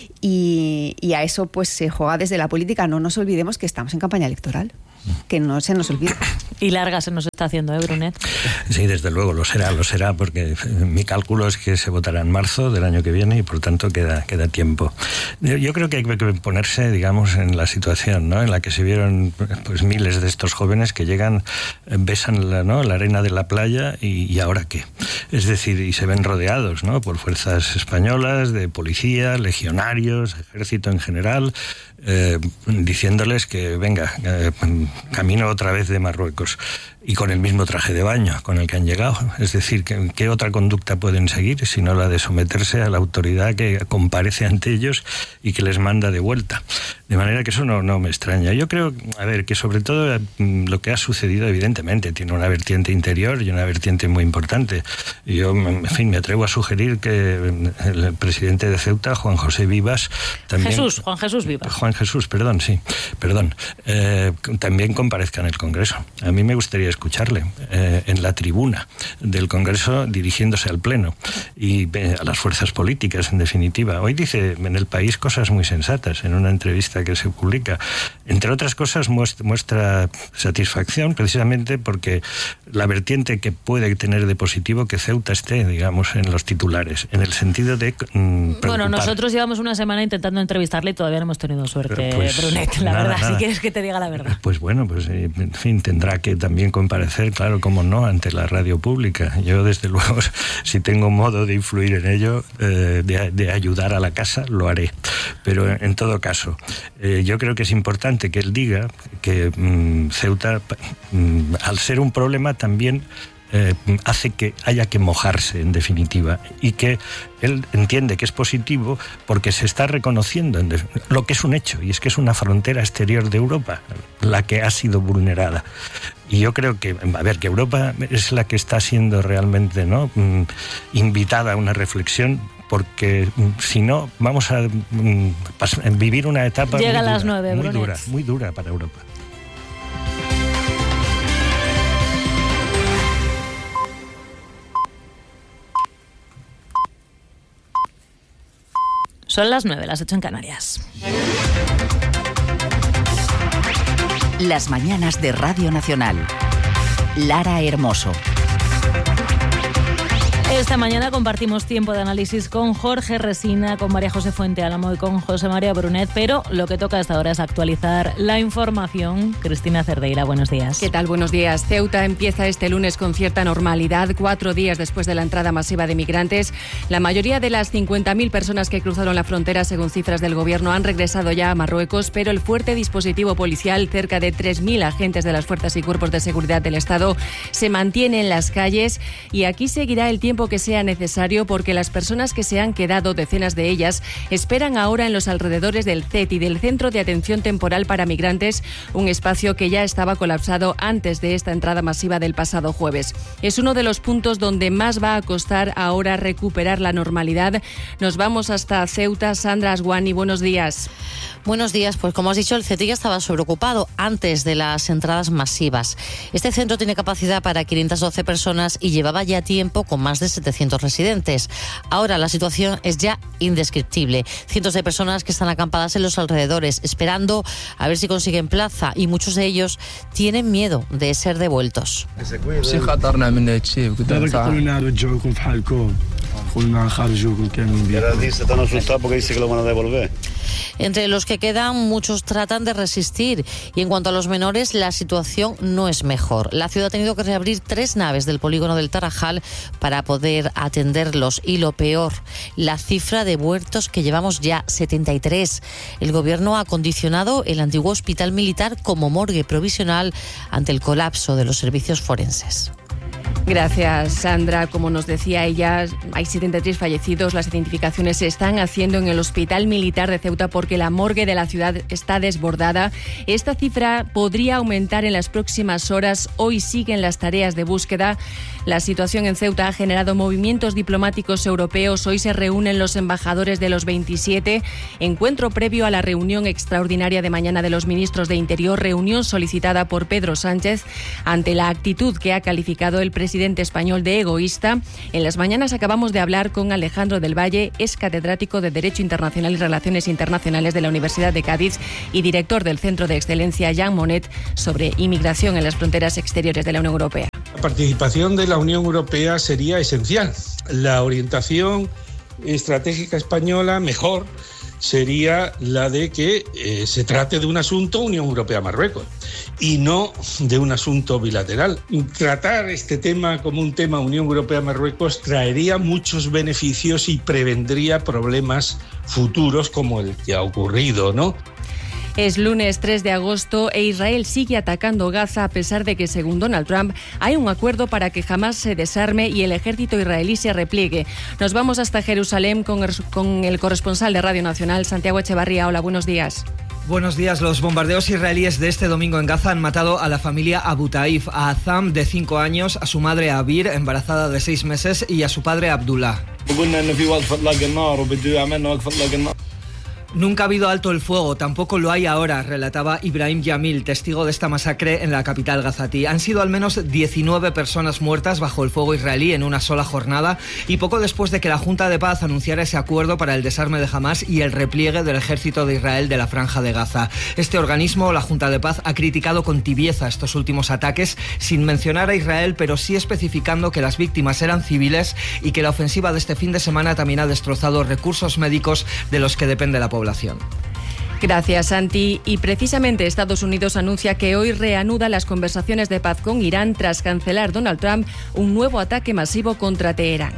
S5: y a eso pues se juega desde la política. No nos olvidemos que estamos en campaña electoral, que no se nos olvide.
S2: Y larga se nos está haciendo, Brunet.
S6: Sí, desde luego, lo será, porque mi cálculo es que se votará en marzo del año que viene, y por tanto queda tiempo. Yo creo que hay que ponerse, digamos, en la situación, ¿no?, en la que se vieron pues miles de estos jóvenes que llegan, besan la arena de la playa, y ¿ahora qué? Es decir, y se ven rodeados, ¿no?, por fuerzas españolas, de policía, legionarios, ejército en general, diciéndoles que venga, camino otra vez de Marruecos, y con el mismo traje de baño con el que han llegado. Es decir, ¿qué otra conducta pueden seguir sino la de someterse a la autoridad que comparece ante ellos y que les manda de vuelta? De manera que eso no me extraña. Yo creo, que sobre todo lo que ha sucedido evidentemente tiene una vertiente interior y una vertiente muy importante. Yo, en fin, me atrevo a sugerir que el presidente de Ceuta, Juan José Vivas, también...
S2: Juan Jesús Vivas.
S6: También comparezca en el Congreso. A mí me gustaría escucharle en la tribuna del Congreso dirigiéndose al Pleno y a las fuerzas políticas, en definitiva. Hoy dice en El País cosas muy sensatas en una entrevista que se publica. Entre otras cosas muestra satisfacción precisamente porque la vertiente que puede tener de positivo que Ceuta esté, digamos, en los titulares, en el sentido de
S2: Bueno, nosotros llevamos una semana intentando entrevistarle y todavía no hemos tenido suerte, Brunet, la verdad, si quieres que te diga la verdad.
S6: Pues bueno, en fin, tendrá que también comparecer, claro, como no, ante la radio pública. Yo, desde luego, si tengo modo de influir en ello, de ayudar a la casa, lo haré. Pero en todo caso, yo creo que es importante que él diga que Ceuta, al ser un problema, también hace que haya que mojarse, en definitiva, y que él entiende que es positivo porque se está reconociendo lo que es un hecho, y es que es una frontera exterior de Europa la que ha sido vulnerada. Y yo creo que, que Europa es la que está siendo realmente, ¿no?, invitada a una reflexión, porque si no vamos a vivir una etapa
S2: Llega a las 9,
S6: muy dura para Europa.
S2: Son las 9, las 8 en Canarias.
S3: Las mañanas de Radio Nacional. Lara Hermoso.
S2: Esta mañana compartimos tiempo de análisis con Jorge Resina, con María José Fuente Álamo y con José María Brunet, pero lo que toca hasta ahora es actualizar la información. Cristina Cerdeira, buenos días.
S1: ¿Qué tal? Buenos días. Ceuta empieza este lunes con cierta normalidad, 4 días después de la entrada masiva de migrantes. La mayoría de las 50.000 personas que cruzaron la frontera, según cifras del gobierno, han regresado ya a Marruecos, pero el fuerte dispositivo policial, cerca de 3.000 agentes de las fuerzas y cuerpos de seguridad del Estado, se mantiene en las calles, y aquí seguirá el tiempo que sea necesario, porque las personas que se han quedado, decenas de ellas, esperan ahora en los alrededores del CET y del Centro de Atención Temporal para Migrantes, un espacio que ya estaba colapsado antes de esta entrada masiva del pasado jueves. Es uno de los puntos donde más va a costar ahora recuperar la normalidad. Nos vamos hasta Ceuta. Sandra Asguani, buenos días.
S10: Buenos días. Pues como has dicho, el CET ya estaba sobreocupado antes de las entradas masivas. Este centro tiene capacidad para 512 personas y llevaba ya tiempo con más de 700 residentes. Ahora la situación es ya indescriptible. Cientos de personas que están acampadas en los alrededores, esperando a ver si consiguen plaza, y muchos de ellos tienen miedo de ser devueltos.
S11: Están asustados porque dice que lo van a devolver.
S10: Entre los que quedan, muchos tratan de resistir, y en cuanto a los menores, la situación no es mejor. La ciudad ha tenido que reabrir 3 naves del polígono del Tarajal para poder atenderlos, y lo peor, la cifra de muertos, que llevamos ya 73. El gobierno ha acondicionado el antiguo hospital militar como morgue provisional ante el colapso de los servicios forenses.
S1: Gracias, Sandra. Como nos decía ella, hay 73 fallecidos. Las identificaciones se están haciendo en el Hospital Militar de Ceuta porque la morgue de la ciudad está desbordada. Esta cifra podría aumentar en las próximas horas. Hoy siguen las tareas de búsqueda. La situación en Ceuta ha generado movimientos diplomáticos europeos. Hoy se reúnen los embajadores de los 27. Encuentro previo a la reunión extraordinaria de mañana de los ministros de Interior. Reunión solicitada por Pedro Sánchez ante la actitud que ha calificado el presidente español de egoísta. En las mañanas acabamos de hablar con Alejandro del Valle, es catedrático de Derecho Internacional y Relaciones Internacionales de la Universidad de Cádiz y director del Centro de Excelencia Jean Monnet sobre inmigración en las fronteras exteriores de la Unión Europea.
S12: La participación de la Unión Europea sería esencial. La orientación estratégica española mejor sería la de que se trate de un asunto Unión Europea-Marruecos y no de un asunto bilateral. Tratar este tema como un tema Unión Europea-Marruecos traería muchos beneficios y prevendría problemas futuros como el que ha ocurrido, ¿no?
S1: Es lunes 3 de agosto e Israel sigue atacando Gaza a pesar de que, según Donald Trump, hay un acuerdo para que Hamás se desarme y el ejército israelí se repliegue. Nos vamos hasta Jerusalén con el corresponsal de Radio Nacional, Santiago Echevarría. Hola, buenos días.
S13: Buenos días. Los bombardeos israelíes de este domingo en Gaza han matado a la familia Abu Taif, a Azam, de 5 años, a su madre Abir, embarazada de 6 meses, y a su padre Abdullah. Nunca ha habido alto el fuego, tampoco lo hay ahora, relataba Ibrahim Yamil, testigo de esta masacre en la capital gazatí. Han sido al menos 19 personas muertas bajo el fuego israelí en una sola jornada y poco después de que la Junta de Paz anunciara ese acuerdo para el desarme de Hamás y el repliegue del ejército de Israel de la Franja de Gaza. Este organismo, la Junta de Paz, ha criticado con tibieza estos últimos ataques, sin mencionar a Israel, pero sí especificando que las víctimas eran civiles y que la ofensiva de este fin de semana también ha destrozado recursos médicos de los que depende la población.
S1: Gracias, Santi. Y precisamente Estados Unidos anuncia que hoy reanuda las conversaciones de paz con Irán tras cancelar Donald Trump un nuevo ataque masivo contra Teherán.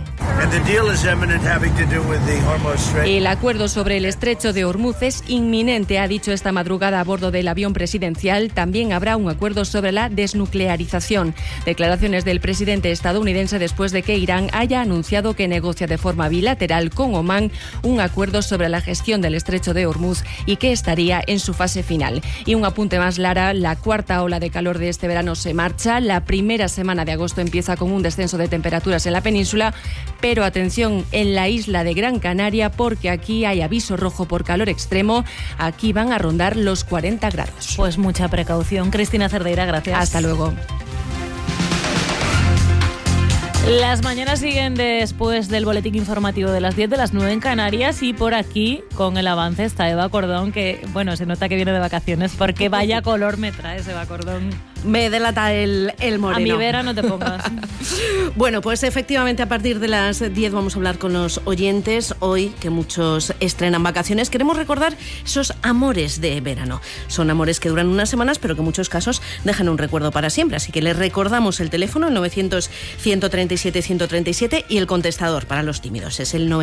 S1: El acuerdo sobre el estrecho de Hormuz es inminente, ha dicho esta madrugada a bordo del avión presidencial. También habrá un acuerdo sobre la desnuclearización. Declaraciones del presidente estadounidense después de que Irán haya anunciado que negocia de forma bilateral con Omán un acuerdo sobre la gestión del estrecho de Hormuz y que estaría en su fase final. Y un apunte más, Lara, la cuarta ola de calor de este verano se marcha. La primera semana de agosto empieza con un descenso de temperaturas en la península, pero atención en la isla de Gran Canaria porque aquí hay aviso rojo por calor extremo. Aquí van a rondar los 40 grados.
S2: Pues mucha precaución. Cristina Cerdeira, gracias.
S1: Hasta luego.
S2: Las mañanas siguen después del boletín informativo de las 10 de las 9 en Canarias y por aquí, con el avance, está Eva Cordón, que, bueno, se nota que viene de vacaciones porque vaya color me traes, Eva Cordón.
S14: Me delata el moreno.
S2: A mi vera no te pongas.
S14: Bueno, pues efectivamente a partir de las 10 vamos a hablar con los oyentes. Hoy, que muchos estrenan vacaciones, queremos recordar esos amores de verano. Son amores que duran unas semanas, pero que en muchos casos dejan un recuerdo para siempre. Así que les recordamos el teléfono, el 900-137-137 y el contestador para los tímidos. Es el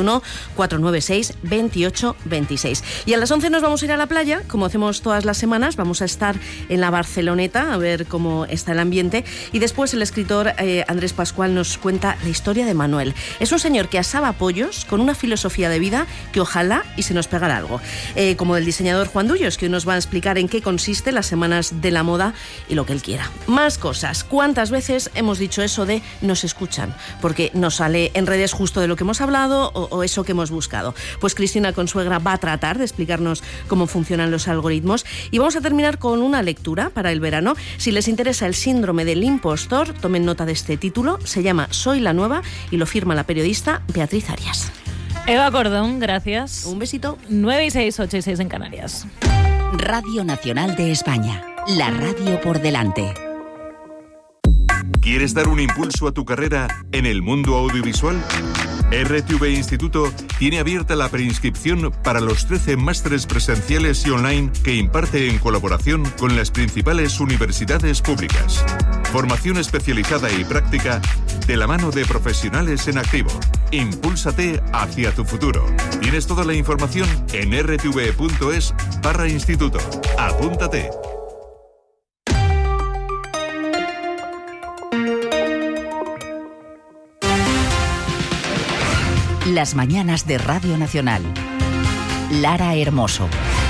S14: 91-496-2826. Y a las 11 nos vamos a ir a la playa, como hacemos todas las semanas. Vamos a estar en la Barceloneta, a ver cómo está el ambiente. Y después el escritor Andrés Pascual nos cuenta la historia de Manuel. Es un señor que asaba pollos con una filosofía de vida que ojalá y se nos pegara algo. Como el diseñador Juan Dullos, que hoy nos va a explicar en qué consiste las semanas de la moda y lo que él quiera. Más cosas. ¿Cuántas veces hemos dicho eso de nos escuchan? Porque nos sale en redes justo de lo que hemos hablado o eso que hemos buscado. Pues Cristina Consuegra va a tratar de explicarnos cómo funcionan los algoritmos y vamos a terminar con una lectura para el verano. Si les interesa el síndrome del impostor, tomen nota de este título. Se llama Soy la Nueva y lo firma la periodista Beatriz Arias.
S2: Eva Cordón, gracias.
S14: Un besito.
S2: 9 y 6, 8 y 6 en Canarias.
S3: Radio Nacional de España. La radio por delante.
S15: ¿Quieres dar un impulso a tu carrera en el mundo audiovisual? RTV Instituto tiene abierta la preinscripción para los 13 másteres presenciales y online que imparte en colaboración con las principales universidades públicas. Formación especializada y práctica de la mano de profesionales en activo. Impúlsate hacia tu futuro. Tienes toda la información en rtv.es/instituto. Apúntate.
S3: Las mañanas de Radio Nacional. Lara Hermoso.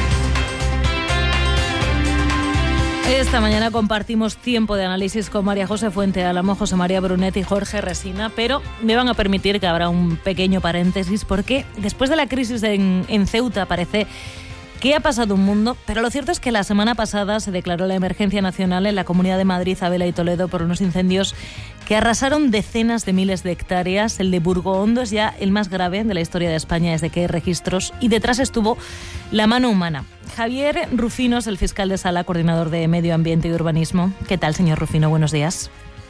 S2: Esta mañana compartimos tiempo de análisis con María José Fuente Álamo, José María Brunet y Jorge Resina, pero me van a permitir que habrá un pequeño paréntesis porque después de la crisis en Ceuta parece que ha pasado un mundo, pero lo cierto es que la semana pasada se declaró la emergencia nacional en la Comunidad de Madrid, Ávila y Toledo por unos incendios que arrasaron decenas de miles de hectáreas. El de Burgohondo es ya el más grave de la historia de España desde que hay registros y detrás estuvo la mano humana. Javier Rufino es el fiscal de sala, coordinador de Medio Ambiente y Urbanismo. ¿Qué tal, señor Rufino? Buenos días.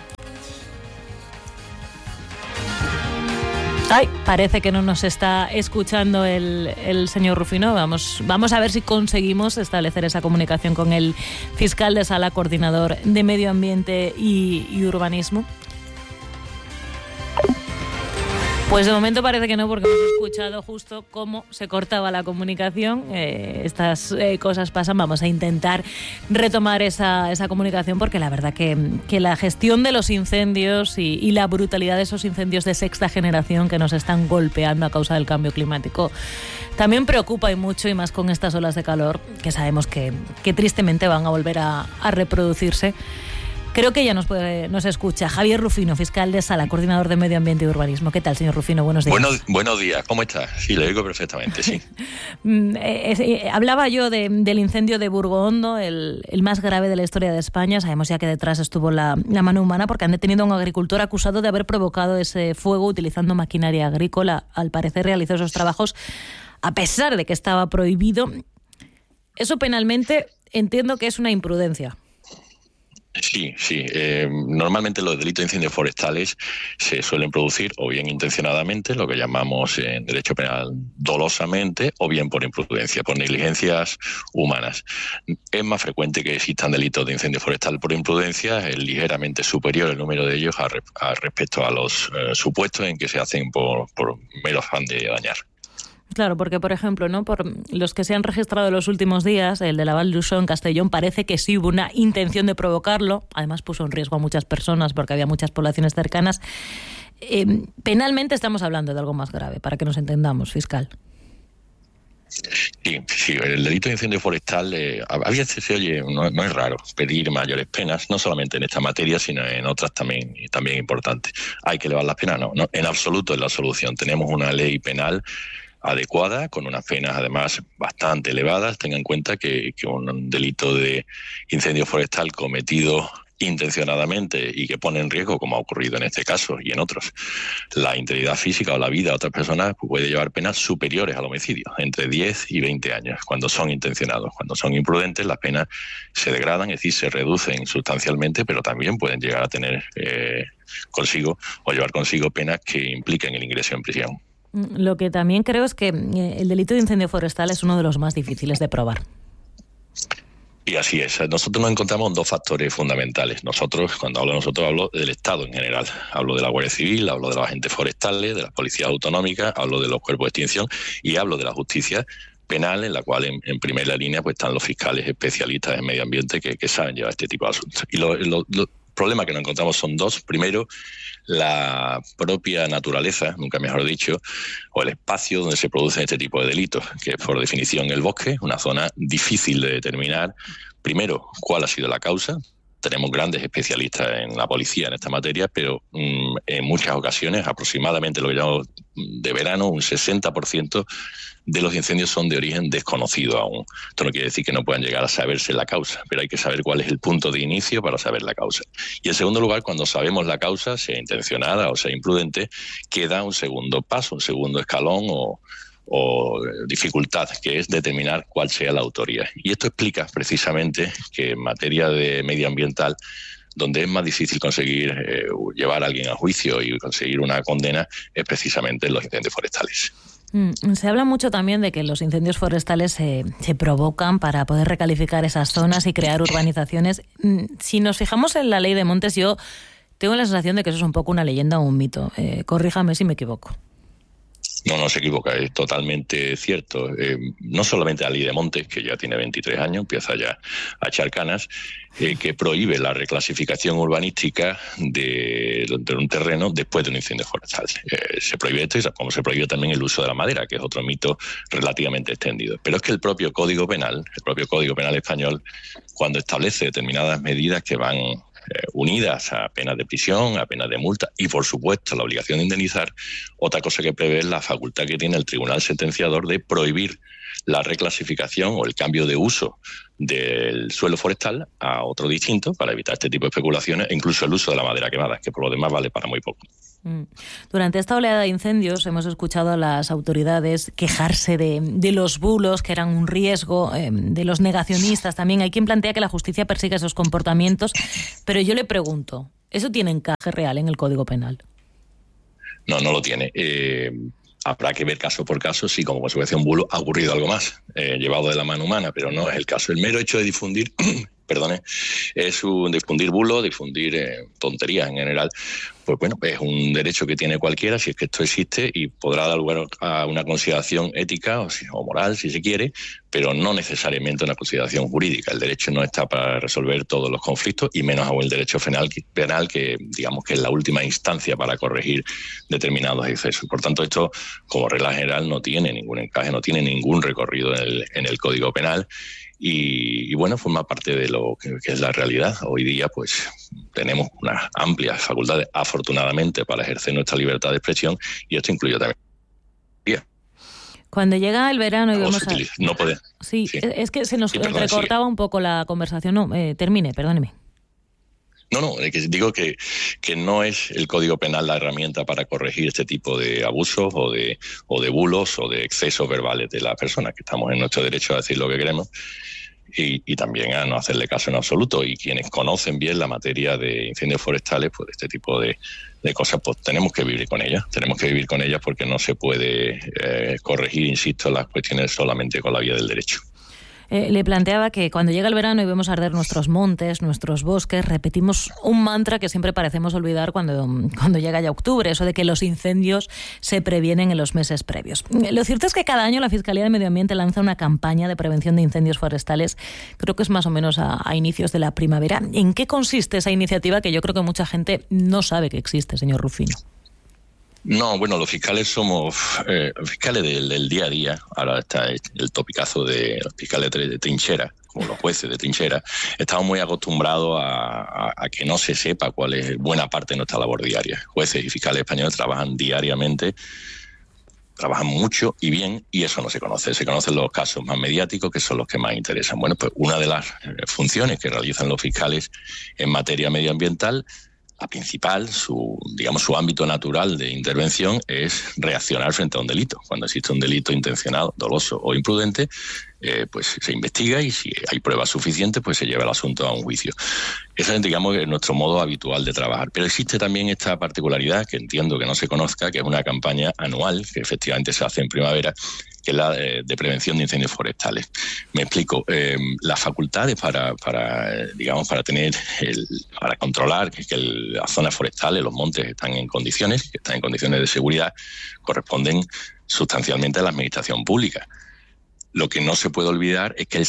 S2: Ay, parece que no nos está escuchando el señor Rufino. Vamos a ver si conseguimos establecer esa comunicación con el fiscal de sala, coordinador de Medio Ambiente y Urbanismo. Pues de momento parece que no, porque hemos escuchado justo cómo se cortaba la comunicación. Estas cosas pasan. Vamos a intentar retomar esa comunicación porque la verdad que la gestión de los incendios y la brutalidad de esos incendios de sexta generación que nos están golpeando a causa del cambio climático también preocupa y mucho, y más con estas olas de calor que sabemos que tristemente van a volver a reproducirse. Creo que ya nos escucha. Javier Rufino, fiscal de Sala, coordinador de Medio Ambiente y Urbanismo. ¿Qué tal, señor Rufino? Buenos días.
S16: Buenos días, ¿cómo está? Sí, le oigo perfectamente, sí.
S2: Hablaba yo del incendio de Burgondo, el más grave de la historia de España. Sabemos ya que detrás estuvo la mano humana porque han detenido a un agricultor acusado de haber provocado ese fuego utilizando maquinaria agrícola. Al parecer realizó esos trabajos a pesar de que estaba prohibido. Eso penalmente entiendo que es una imprudencia.
S16: Sí. Normalmente los delitos de incendios forestales se suelen producir o bien intencionadamente, lo que llamamos en derecho penal dolosamente, o bien por imprudencia, por negligencias humanas. Es más frecuente que existan delitos de incendio forestal por imprudencia, es ligeramente superior el número de ellos respecto a los supuestos en que se hacen por mero afán de dañar.
S2: Claro, porque, por ejemplo, ¿no? Por los que se han registrado en los últimos días, el de la Val d'Uixó en Castellón, parece que sí hubo una intención de provocarlo. Además, puso en riesgo a muchas personas porque había muchas poblaciones cercanas. Penalmente estamos hablando de algo más grave, para que nos entendamos, fiscal.
S16: Sí, el delito de incendio forestal, a veces se oye, no es raro pedir mayores penas, no solamente en esta materia, sino en otras también importantes. ¿Hay que elevar las penas? No, en absoluto es la solución. Tenemos una ley penal adecuada, con unas penas además bastante elevadas. Tenga en cuenta que un delito de incendio forestal cometido intencionadamente y que pone en riesgo, como ha ocurrido en este caso y en otros, la integridad física o la vida de otras personas, puede llevar penas superiores al homicidio, entre 10 y 20 años, cuando son intencionados. Cuando son imprudentes, las penas se degradan, es decir, se reducen sustancialmente, pero también pueden llegar a tener consigo o llevar consigo penas que impliquen el ingreso en prisión.
S2: Lo que también creo es que el delito de incendio forestal es uno de los más difíciles de probar.
S16: Y así es. Nosotros nos encontramos dos factores fundamentales. Cuando hablo de nosotros, hablo del Estado en general. Hablo de la Guardia Civil, hablo de los agentes forestales, de las policías autonómicas, hablo de los cuerpos de extinción y hablo de la justicia penal, en la cual en primera línea pues están los fiscales especialistas en medio ambiente que saben llevar este tipo de asuntos. Y los problemas que nos encontramos son dos. Primero, la propia naturaleza, nunca mejor dicho, o el espacio donde se producen este tipo de delitos, que es por definición el bosque, una zona difícil de determinar. Primero, cuál ha sido la causa. Tenemos grandes especialistas en la policía en esta materia, pero en muchas ocasiones, aproximadamente lo que llamamos de verano, un 60% de los incendios son de origen desconocido aún. Esto no quiere decir que no puedan llegar a saberse la causa, pero hay que saber cuál es el punto de inicio para saber la causa. Y en segundo lugar, cuando sabemos la causa, sea intencionada o sea imprudente, queda un segundo paso, un segundo escalón o dificultad, que es determinar cuál sea la autoría. Y esto explica precisamente que en materia de medioambiental, donde es más difícil conseguir llevar a alguien a juicio y conseguir una condena, es precisamente en los incendios forestales.
S2: Se habla mucho también de que los incendios forestales se provocan para poder recalificar esas zonas y crear urbanizaciones. Si nos fijamos en la ley de montes, yo tengo la sensación de que eso es un poco una leyenda o un mito. Corríjame si me equivoco.
S16: No se equivoca, es totalmente cierto. No solamente la ley de montes, que ya tiene 23 años, empieza ya a echar canas, que prohíbe la reclasificación urbanística de un terreno después de un incendio forestal. Se prohíbe esto, y como se prohíbe también el uso de la madera, que es otro mito relativamente extendido. Pero es que el propio Código Penal español, cuando establece determinadas medidas que van unidas a penas de prisión, a penas de multa y, por supuesto, la obligación de indemnizar, otra cosa que prevé es la facultad que tiene el tribunal sentenciador de prohibir la reclasificación o el cambio de uso del suelo forestal a otro distinto para evitar este tipo de especulaciones e incluso el uso de la madera quemada, que por lo demás vale para muy poco.
S2: Durante esta oleada de incendios hemos escuchado a las autoridades quejarse de los bulos, que eran un riesgo, de los negacionistas también. Hay quien plantea que la justicia persigue esos comportamientos, pero yo le pregunto, ¿eso tiene encaje real en el Código Penal?
S16: No lo tiene. Habrá que ver caso por caso si como consecuencia de un bulo ha ocurrido algo más, llevado de la mano humana, pero no es el caso. El mero hecho de difundir es un difundir bulos, difundir tonterías en general, pues bueno, es un derecho que tiene cualquiera, si es que esto existe, y podrá dar lugar a una consideración ética o moral, si se quiere, pero no necesariamente una consideración jurídica. El derecho no está para resolver todos los conflictos, y menos aún el derecho penal, que digamos que es la última instancia para corregir determinados excesos. Por tanto, esto, como regla general, no tiene ningún encaje, no tiene ningún recorrido en el Código Penal. y bueno, forma parte de lo que es la realidad. Hoy día pues tenemos unas amplias facultades, afortunadamente, para ejercer nuestra libertad de expresión, y esto incluye también.
S2: Cuando llega el verano y vemos
S16: no puede.
S2: Sí, es que se nos recortaba un poco la conversación. No, termine, perdóneme.
S16: No, es que digo que no es el Código Penal la herramienta para corregir este tipo de abusos o de bulos o de excesos verbales de las personas, que estamos en nuestro derecho a decir lo que queremos y también a no hacerle caso en absoluto. Y quienes conocen bien la materia de incendios forestales, pues este tipo de cosas, pues tenemos que vivir con ellas. Tenemos que vivir con ellas porque no se puede corregir, insisto, las cuestiones solamente con la vía del derecho.
S2: Le planteaba que cuando llega el verano y vemos arder nuestros montes, nuestros bosques, repetimos un mantra que siempre parecemos olvidar cuando llega ya octubre, eso de que los incendios se previenen en los meses previos. Lo cierto es que cada año la Fiscalía de Medio Ambiente lanza una campaña de prevención de incendios forestales, creo que es más o menos a inicios de la primavera. ¿En qué consiste esa iniciativa que yo creo que mucha gente no sabe que existe, señor Rufino?
S16: No, bueno, los fiscales somos fiscales del día a día. Ahora está el topicazo de los fiscales de trinchera, como los jueces de trinchera. Estamos muy acostumbrados a que no se sepa cuál es buena parte de nuestra labor diaria. Jueces y fiscales españoles trabajan diariamente, trabajan mucho y bien, y eso no se conoce. Se conocen los casos más mediáticos, que son los que más interesan. Bueno, pues una de las funciones que realizan los fiscales en materia medioambiental, la principal, su ámbito natural de intervención, es reaccionar frente a un delito. Cuando existe un delito intencionado, doloso o imprudente, pues se investiga y si hay pruebas suficientes, pues se lleva el asunto a un juicio. Ese es, nuestro modo habitual de trabajar. Pero existe también esta particularidad, que entiendo que no se conozca, que es una campaña anual, que efectivamente se hace en primavera, que es la de prevención de incendios forestales. Me explico. Las facultades para controlar que las zonas forestales, los montes están en condiciones de seguridad, corresponden sustancialmente a la administración pública. Lo que no se puede olvidar es que el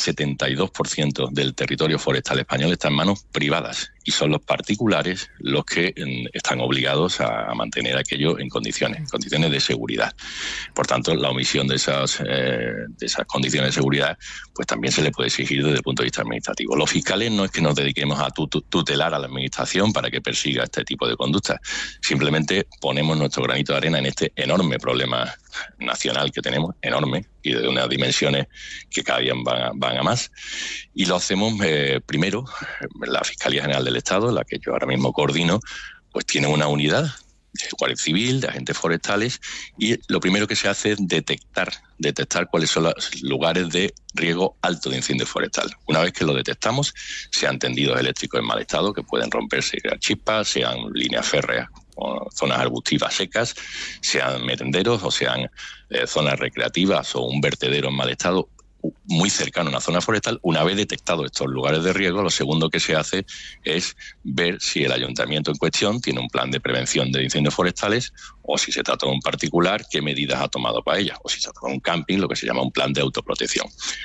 S16: 72% del territorio forestal español está en manos privadas y son los particulares los que están obligados a mantener aquello en condiciones de seguridad. Por tanto, la omisión de esas condiciones de seguridad, pues también se le puede exigir desde el punto de vista administrativo. Los fiscales no es que nos dediquemos a tutelar a la administración para que persiga este tipo de conductas. Simplemente ponemos nuestro granito de arena en este enorme problema nacional que tenemos, enorme, y de unas dimensiones que cada día van a más. Y lo hacemos primero, la Fiscalía General del Estado, la que yo ahora mismo coordino, pues tiene una unidad de Guardia Civil, de agentes forestales, y lo primero que se hace es detectar cuáles son los lugares de riesgo alto de incendio forestal. Una vez que lo detectamos, sean tendidos eléctricos en mal estado, que pueden romperse chispas, sean líneas férreas o zonas arbustivas secas, sean merenderos o sean zonas recreativas o un vertedero en mal estado muy cercano a una zona forestal. Una vez detectados estos lugares de riesgo, lo segundo que se hace es ver si el ayuntamiento en cuestión tiene un plan de prevención de incendios forestales, o si se trata de un particular, qué medidas ha tomado para ellas, o si se trata de un camping, lo que se llama un plan de autoprotección.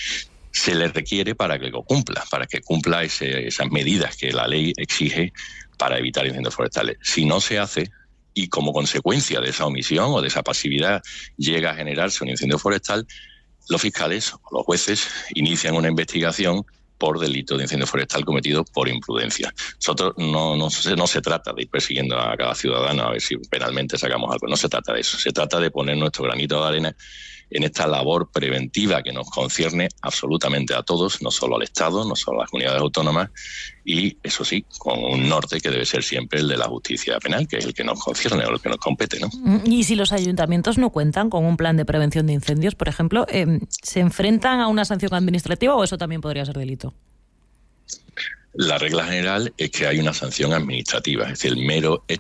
S16: Se le requiere para que cumpla esas medidas que la ley exige para evitar incendios forestales. Si no se hace, y como consecuencia de esa omisión o de esa pasividad llega a generarse un incendio forestal, los fiscales o los jueces inician una investigación por delito de incendio forestal cometido por imprudencia. Nosotros no se trata de ir persiguiendo a cada ciudadano a ver si penalmente sacamos algo. No se trata de eso. Se trata de poner nuestro granito de arena en esta labor preventiva que nos concierne absolutamente a todos, no solo al Estado, no solo a las comunidades autónomas, y eso sí, con un norte que debe ser siempre el de la justicia penal, que es el que nos concierne o el que nos compete, ¿no?
S2: Y si los ayuntamientos no cuentan con un plan de prevención de incendios, por ejemplo, ¿se enfrentan a una sanción administrativa o eso también podría ser delito?
S16: La regla general es que hay una sanción administrativa, es decir, el mero hecho